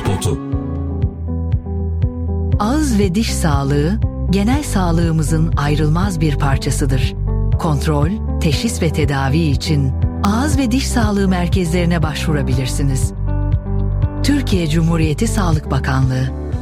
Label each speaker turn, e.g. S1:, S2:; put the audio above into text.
S1: spotu.
S2: Ağız ve diş sağlığı, genel sağlığımızın ayrılmaz bir parçasıdır. Kontrol, teşhis ve tedavi için ağız ve diş sağlığı merkezlerine başvurabilirsiniz. Türkiye Cumhuriyeti Sağlık Bakanlığı